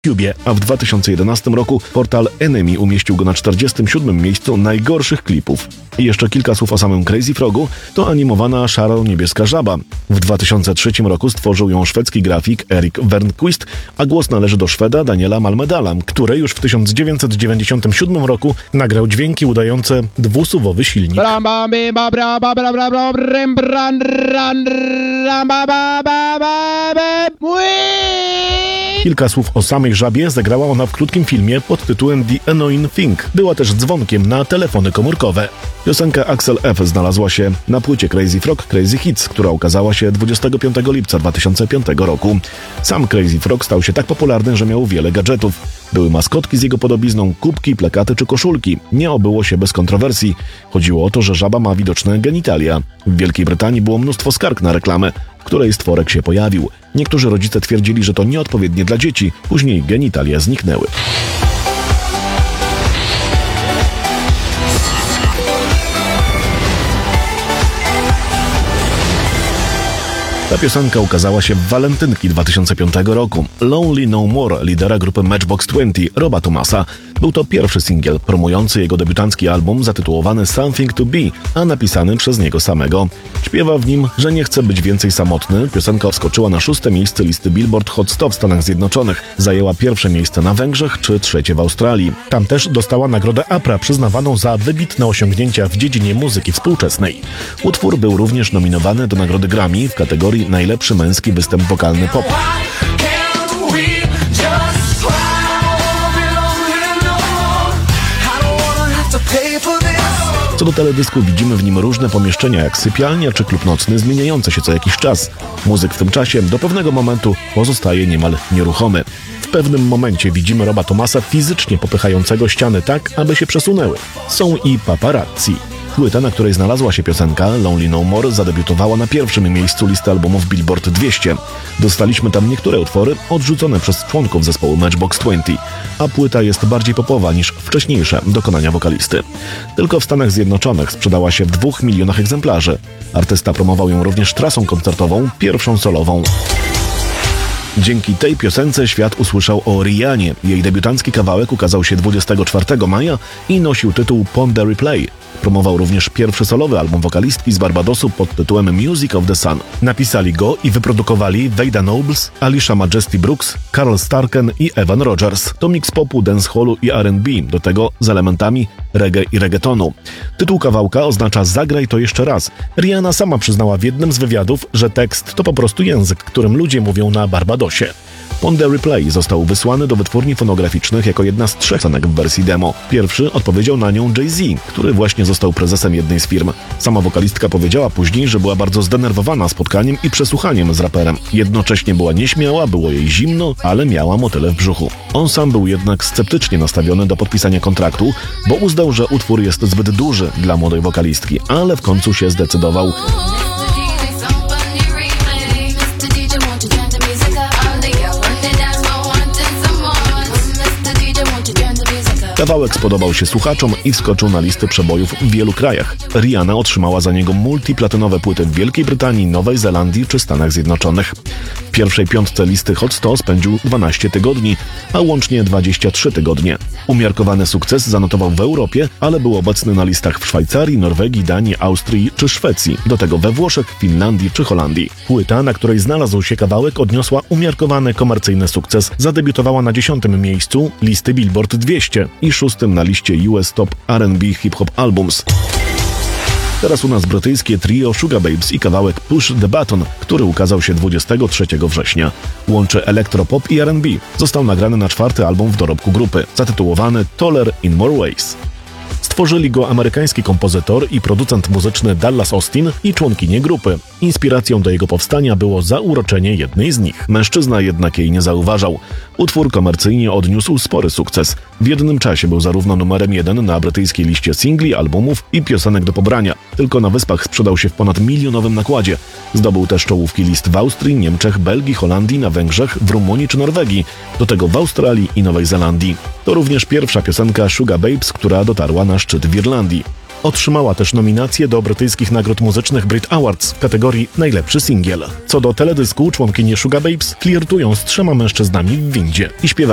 YouTubie, a w 2011 roku portal Enemy umieścił go na 47. miejscu najgorszych klipów. I jeszcze kilka słów o samym Crazy Frogu. To animowana szaro-niebieska żaba. W 2003 roku stworzył ją szwedzki grafik Erik Wernquist, a głos należy do Szweda Daniela Malmedala, który już w 1997 roku nagrał dźwięki udające dwusuwowy silnik. Kilka słów o samej żabie. Zagrała ona w krótkim filmie pod tytułem The Annoying Thing. Była też dzwonkiem na telefony komórkowe. Piosenka Axel F. znalazła się na płycie Crazy Frog Crazy Hits, która ukazała się 25 lipca 2005 roku. Sam Crazy Frog stał się tak popularny, że miał wiele gadżetów. Były maskotki z jego podobizną, kubki, plakaty czy koszulki. Nie obyło się bez kontrowersji. Chodziło o to, że żaba ma widoczne genitalia. W Wielkiej Brytanii było mnóstwo skarg na reklamę, w której stworek się pojawił. Niektórzy rodzice twierdzili, że to nieodpowiednie dla dzieci. Później genitalia zniknęły. Ta piosenka ukazała się w walentynki 2005 roku. Lonely No More lidera grupy Matchbox 20, Roba Thomasa. Był to pierwszy singiel promujący jego debiutancki album zatytułowany Something to Be, a napisany przez niego samego. Śpiewa w nim, że nie chce być więcej samotny. Piosenka wskoczyła na 6. miejsce listy Billboard Hot 100 w Stanach Zjednoczonych. Zajęła pierwsze miejsce na Węgrzech czy trzecie w Australii. Tam też dostała nagrodę APRA przyznawaną za wybitne osiągnięcia w dziedzinie muzyki współczesnej. Utwór był również nominowany do nagrody Grammy w kategorii najlepszy męski występ wokalny pop. Co do teledysku, widzimy w nim różne pomieszczenia jak sypialnia czy klub nocny, zmieniające się co jakiś czas. Muzyk w tym czasie do pewnego momentu pozostaje niemal nieruchomy. W pewnym momencie widzimy Roba Thomasa fizycznie popychającego ściany tak, aby się przesunęły. Są i paparazzi. Płyta, na której znalazła się piosenka Lonely No More, zadebiutowała na pierwszym miejscu listy albumów Billboard 200. Dostaliśmy tam niektóre utwory odrzucone przez członków zespołu Matchbox 20, a płyta jest bardziej popowa niż wcześniejsze dokonania wokalisty. Tylko w Stanach Zjednoczonych sprzedała się w 2 milionach egzemplarzy. Artysta promował ją również trasą koncertową, pierwszą solową. Dzięki tej piosence świat usłyszał o Rihannie. Jej debiutancki kawałek ukazał się 24 maja i nosił tytuł Pon the Replay. Promował również pierwszy solowy album wokalistki z Barbadosu pod tytułem Music of the Sun. Napisali go i wyprodukowali Veda Nobles, Alicia Majesty Brooks, Carl Starken i Evan Rogers. To mix popu, dancehallu i R&B, do tego z elementami reggae i reggaetonu. Tytuł kawałka oznacza Zagraj to jeszcze raz. Rihanna sama przyznała w jednym z wywiadów, że tekst to po prostu język, którym ludzie mówią na Barbadosie. Pon the Replay został wysłany do wytwórni fonograficznych jako jedna z 3 piosenek w wersji demo. Pierwszy odpowiedział na nią Jay-Z, który właśnie został prezesem jednej z firm. Sama wokalistka powiedziała później, że była bardzo zdenerwowana spotkaniem i przesłuchaniem z raperem. Jednocześnie była nieśmiała, było jej zimno, ale miała motyle w brzuchu. On sam był jednak sceptycznie nastawiony do podpisania kontraktu, bo uznał, że utwór jest zbyt duży dla młodej wokalistki, ale w końcu się zdecydował. Kawałek spodobał się słuchaczom i wskoczył na listy przebojów w wielu krajach. Rihanna otrzymała za niego multiplatynowe płyty w Wielkiej Brytanii, Nowej Zelandii czy Stanach Zjednoczonych. W pierwszej 5 listy Hot 100 spędził 12 tygodni, a łącznie 23 tygodnie. Umiarkowany sukces zanotował w Europie, ale był obecny na listach w Szwajcarii, Norwegii, Danii, Austrii czy Szwecji, do tego we Włoszech, Finlandii czy Holandii. Płyta, na której znalazł się kawałek, odniosła umiarkowany komercyjny sukces. Zadebiutowała na 10. miejscu listy Billboard 200 i 6. na liście US Top R&B Hip Hop Albums. Teraz u nas brytyjskie trio Sugababes i kawałek Push the Button, który ukazał się 23 września. Łączy elektropop i R&B. Został nagrany na 4. album w dorobku grupy, zatytułowany Taller in More Ways. Stworzyli go amerykański kompozytor i producent muzyczny Dallas Austin i członkinie grupy. Inspiracją do jego powstania było zauroczenie jednej z nich. Mężczyzna jednak jej nie zauważał. Utwór komercyjnie odniósł spory sukces. W jednym czasie był zarówno numerem 1 na brytyjskiej liście singli, albumów i piosenek do pobrania. Tylko na Wyspach sprzedał się w ponad milionowym nakładzie. Zdobył też czołówki list w Austrii, Niemczech, Belgii, Holandii, na Węgrzech, w Rumunii czy Norwegii. Do tego w Australii i Nowej Zelandii. To również pierwsza piosenka Sugababes, która dotarła na szczyt w Irlandii. Otrzymała też nominację do brytyjskich nagród muzycznych Brit Awards w kategorii Najlepszy singiel. Co do teledysku, członkinie Sugababes flirtują z 3 mężczyznami w windzie i śpiewają